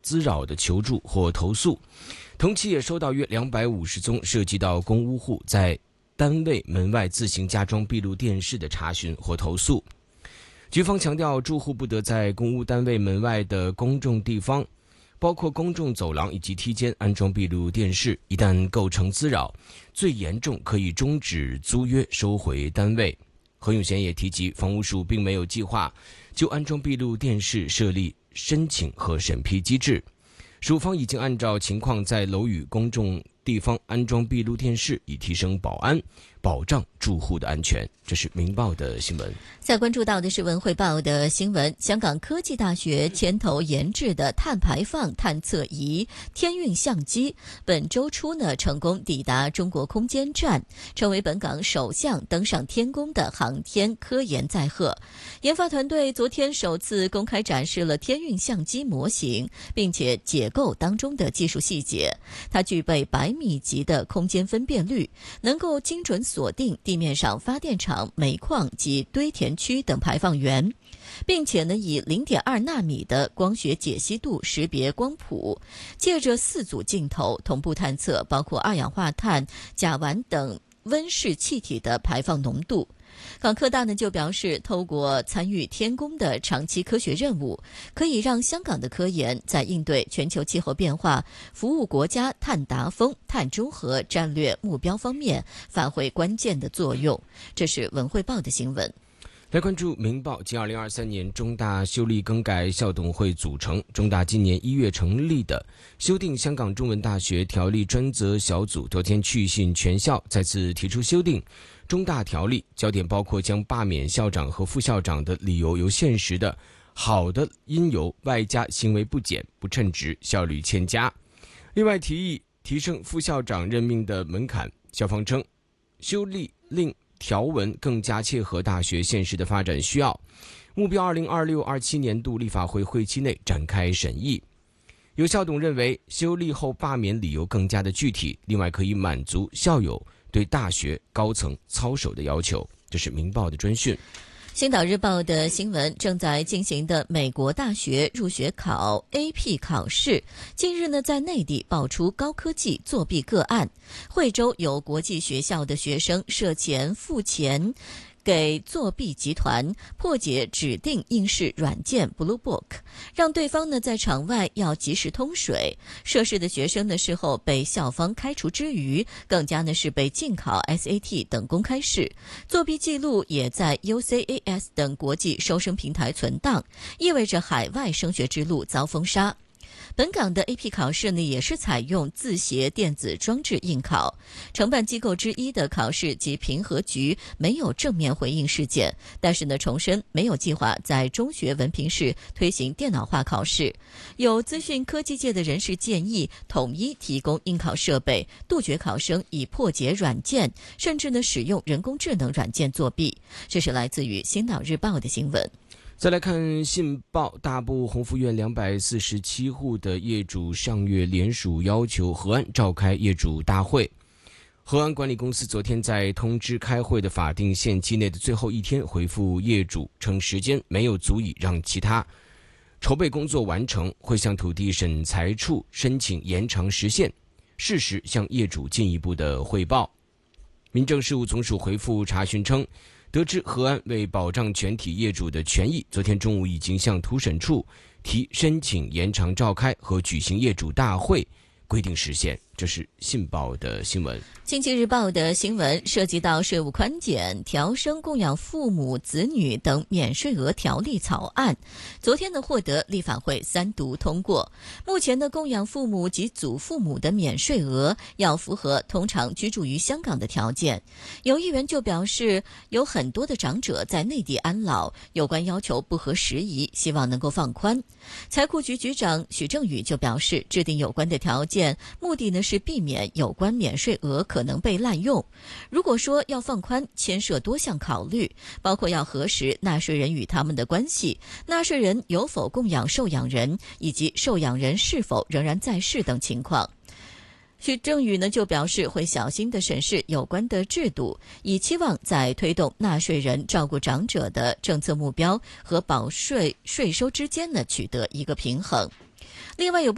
滋扰的求助或投诉。同期也收到约250宗涉及到公屋户在单位门外自行加装闭路电视的查询或投诉。局方强调，住户不得在公屋单位门外的公众地方，包括公众走廊以及梯间安装闭路电视，一旦构成滋扰，最严重可以终止租约，收回单位。何永贤也提及，房屋署并没有计划就安装闭路电视设立申请和审批机制，署方已经按照情况在楼宇公众地方安装闭路电视，以提升保安，保障住户的安全。这是《明报》的新闻。 再关注到的是《文汇报》的新闻，香港科技大学牵头研制的碳排放探测仪天运相机，本周初呢成功抵达中国空间站，成为本港首项登上天宫的航天科研载荷。研发团队昨天首次公开展示了天运相机模型，并且解构当中的技术细节。它具备100米级的空间分辨率，能够精准锁定地面上发电厂、煤矿及堆填区等排放源，并且呢以0.2纳米的光学解析度识别光谱，借着4组镜头同步探测包括二氧化碳、甲烷等温室气体的排放浓度。港科大呢就表示，透过参与天宫的长期科学任务，可以让香港的科研在应对全球气候变化、服务国家碳达峰、碳中和战略目标方面发挥关键的作用。这是文汇报的新闻。 来关注《明报》及2023年中大修例更改校董会组成。中大今年1月成立的修订香港中文大学条例专责小组昨天去信全校，再次提出修订中大条例，焦点包括将罢免校长和副校长的理由由现实的好的因由外加行为不检、不称职、效率欠佳。另外提议提升副校长任命的门槛。校方称，修例令条文更加切合大学现实的发展需要，目标2026-27年度立法会会期内展开审议。有校董认为，修例后罢免理由更加的具体，另外可以满足校友对大学高层操守的要求。这是《明报》的专讯。 星岛日报的新闻，正在进行的美国大学入学考 AP 考试，近日呢在内地爆出高科技作弊个案。惠州有国际学校的学生涉嫌付钱给作弊集团破解指定应试软件 Blue Book， 让对方呢在场外要及时通水。涉事的学生呢事后被校方开除之余，更加呢是被禁考 SAT 等公开试，作弊记录也在 UCAS 等国际收生平台存档，意味着海外升学之路遭封杀。本港的 AP 考试呢，也是采用自携电子装置应考。承办机构之一的考试及评核局没有正面回应事件，但是呢，重申没有计划在中学文凭试推行电脑化考试。有资讯科技界的人士建议，统一提供应考设备，杜绝考生以破解软件，甚至呢使用人工智能软件作弊。这是来自于《星岛日报》的新闻。 再来看信报，大埔鸿福苑247户的业主上月联署要求河安召开业主大会。河安管理公司昨天在通知开会的法定限期内的最后一天回复业主，称时间没有足以让其他筹备工作完成，会向土地审裁处申请延长时限，适时向业主进一步的汇报。民政事务总署回复查询称，得知河安为保障全体业主的权益，昨天中午已经向土审处提申请延长召开和举行业主大会规定时限。这是信报的新闻。 经济日报的新闻涉及到税务宽减、调升供养父母子女等免税额条例草案，昨天呢获得立法会3读通过。目前的供养父母及祖父母的免税额要符合通常居住于香港的条件。有议员就表示，有很多的长者在内地安老，有关要求不合时宜，希望能够放宽。财库局局长许正宇就表示，制定有关的条件，目的呢是避免有关免税额可能被滥用。如果说要放宽，牵涉多项考虑，包括要核实纳税人与他们的关系、纳税人有否供养受养人，以及受养人是否仍然在世等情况。许正宇呢就表示，会小心地审视有关的制度，以期望在推动纳税人照顾长者的政策目标和保税税收之间呢取得一个平衡。另外有